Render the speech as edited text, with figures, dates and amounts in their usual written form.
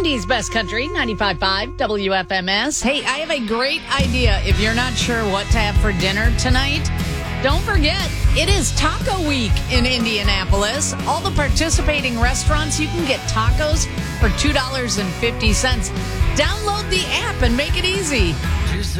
Indy's Best Country, 95.5 WFMS. Hey, I have a great idea if you're not sure what to have for dinner tonight. Don't forget, it is Taco Week in Indianapolis. All the participating restaurants, you can get tacos for $2.50. Download the app and make it easy.